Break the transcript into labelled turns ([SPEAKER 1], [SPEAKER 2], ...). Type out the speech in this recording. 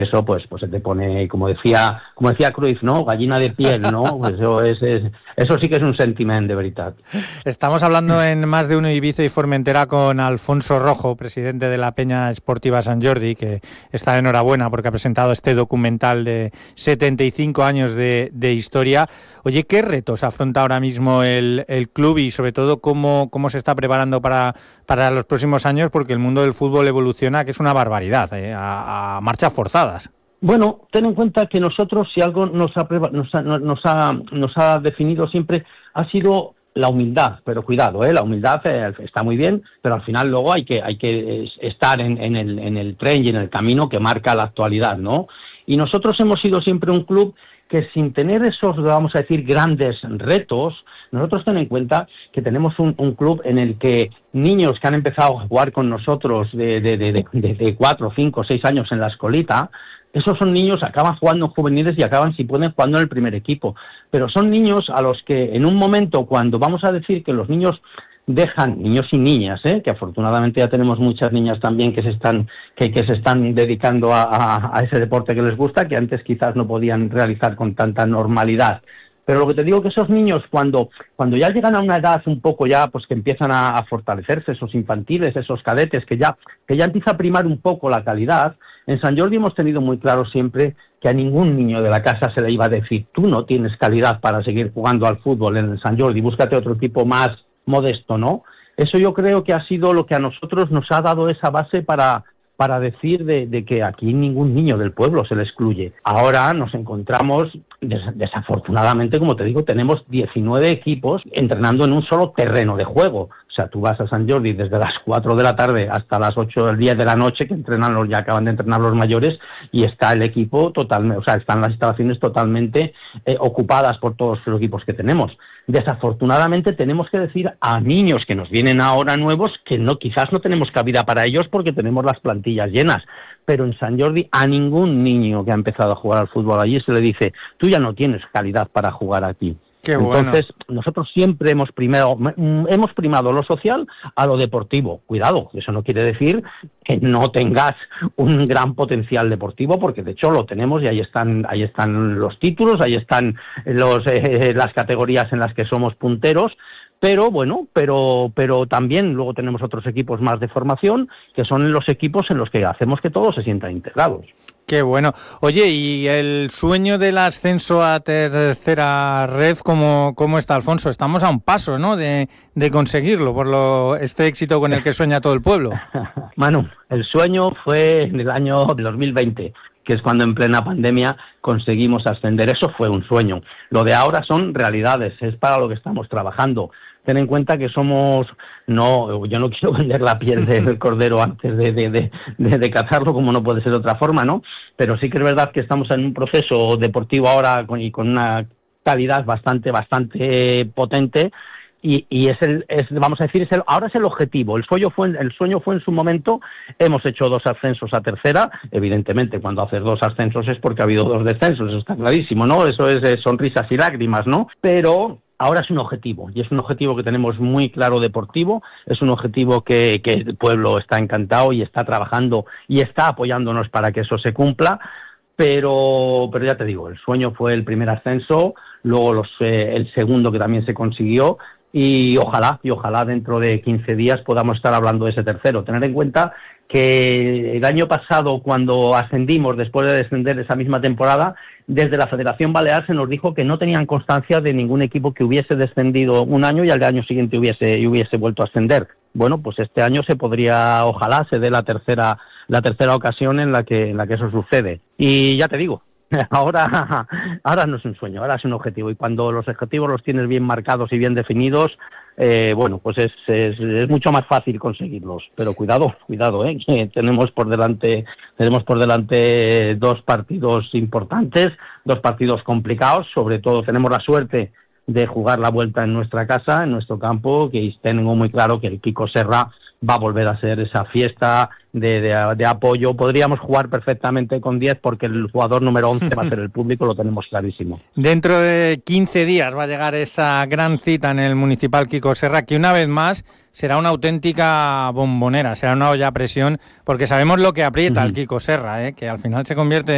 [SPEAKER 1] Pues se te pone, como decía Cruyff, ¿no? Gallina de piel, ¿no? Pues eso sí que es un sentiment de verdad.
[SPEAKER 2] Estamos hablando en Más de Uno Ibiza y Formentera con Alfonso Rojo, presidente de la Peña Esportiva Sant Jordi, que está de enhorabuena porque ha presentado este documental de 75 años de historia. Oye, ¿qué retos afronta ahora mismo el club y sobre todo cómo se está preparando para los próximos años? Porque el mundo del fútbol evoluciona, que es una barbaridad, a marchas forzadas.
[SPEAKER 1] Bueno, ten en cuenta que nosotros, si algo nos ha definido siempre, ha sido la humildad. Pero cuidado, la humildad está muy bien, pero al final luego hay que estar en el tren y en el camino que marca la actualidad, ¿no? Y nosotros hemos sido siempre un club que, sin tener esos, vamos a decir, grandes retos, nosotros ten en cuenta que tenemos un club en el que niños que han empezado a jugar con nosotros de 4, 5, 6 años en la escolita, esos son niños, acaban jugando en juveniles y acaban, si pueden, jugando en el primer equipo. Pero son niños a los que en un momento, cuando vamos a decir que los niños dejan, niños y niñas, que afortunadamente ya tenemos muchas niñas también que se están dedicando a ese deporte que les gusta, que antes quizás no podían realizar con tanta normalidad. Pero lo que te digo que esos niños, cuando ya llegan a una edad un poco ya, pues que empiezan a fortalecerse, esos infantiles, esos cadetes, que ya empieza a primar un poco la calidad, en Sant Jordi hemos tenido muy claro siempre que a ningún niño de la casa se le iba a decir: tú no tienes calidad para seguir jugando al fútbol en el Sant Jordi, búscate otro equipo más modesto, ¿no? Eso yo creo que ha sido lo que a nosotros nos ha dado esa base para decir de que aquí ningún niño del pueblo se le excluye. Ahora nos encontramos, desafortunadamente, como te digo, tenemos 19 equipos entrenando en un solo terreno de juego. O sea, tú vas a Sant Jordi desde las 4 de la tarde hasta las 8 del día de la noche, que ya acaban de entrenar los mayores, y está el equipo totalmente, o sea, están las instalaciones totalmente ocupadas por todos los equipos que tenemos. Desafortunadamente tenemos que decir a niños que nos vienen ahora nuevos que quizás no tenemos cabida para ellos porque tenemos las plantillas llenas. Pero en Sant Jordi a ningún niño que ha empezado a jugar al fútbol allí se le dice: tú ya no tienes calidad para jugar aquí.
[SPEAKER 2] Qué bueno.
[SPEAKER 1] Entonces, nosotros siempre hemos primado lo social a lo deportivo. Cuidado, eso no quiere decir que no tengas un gran potencial deportivo, porque de hecho lo tenemos y ahí están los títulos, ahí están las categorías en las que somos punteros. Pero bueno, pero también luego tenemos otros equipos más de formación, que son los equipos en los que hacemos que todos se sientan integrados.
[SPEAKER 2] Qué bueno. Oye, ¿y el sueño del ascenso a tercera red, cómo está, Alfonso? Estamos a un paso, ¿no?, de conseguirlo, por este éxito con el que sueña todo el pueblo.
[SPEAKER 1] Manu, el sueño fue en el año 2020, que es cuando en plena pandemia conseguimos ascender. Eso fue un sueño. Lo de ahora son realidades, es para lo que estamos trabajando. Ten en cuenta que yo no quiero vender la piel del cordero antes de cazarlo, como no puede ser de otra forma, ¿no? Pero sí que es verdad que estamos en un proceso deportivo ahora con una calidad bastante potente, y vamos a decir, ahora es el objetivo. El sueño fue en su momento. Hemos hecho 2 ascensos a tercera. Evidentemente, cuando haces 2 ascensos es porque ha habido 2 descensos, eso está clarísimo, ¿no? Eso es de sonrisas y lágrimas, ¿no? Pero ahora es un objetivo, y es un objetivo que tenemos muy claro deportivo, es un objetivo que el pueblo está encantado y está trabajando y está apoyándonos para que eso se cumpla, pero ya te digo, el sueño fue el primer ascenso, luego el segundo, que también se consiguió, y ojalá dentro de 15 días podamos estar hablando de ese tercero. Tener en cuenta que el año pasado, cuando ascendimos, después de descender esa misma temporada, desde la Federación Balear se nos dijo que no tenían constancia de ningún equipo que hubiese descendido un año y al año siguiente hubiese vuelto a ascender. Bueno, pues este año ojalá se dé la tercera ocasión en la que eso sucede. Y ya te digo, ahora no es un sueño, ahora es un objetivo, y cuando los objetivos los tienes bien marcados y bien definidos, pues es mucho más fácil conseguirlos. Pero cuidado, que tenemos por delante 2 partidos importantes, 2 partidos complicados. Sobre todo tenemos la suerte de jugar la vuelta en nuestra casa, en nuestro campo, que tengo muy claro que el Quico Serra va a volver a ser esa fiesta de apoyo. Podríamos jugar perfectamente con 10 porque el jugador número 11 va a ser el público, lo tenemos clarísimo.
[SPEAKER 2] Dentro de 15 días va a llegar esa gran cita en el Municipal Quico Serra, que una vez más será una auténtica bombonera, será una olla a presión, porque sabemos lo que aprieta el Quico Serra, que al final se convierte